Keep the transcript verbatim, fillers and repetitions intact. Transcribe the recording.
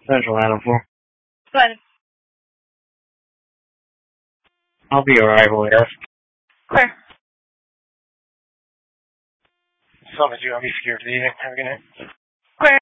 Central Adam four. Go ahead. I'll be arrival here. Clear. Summit, you want me scared to the evening? Have a good night.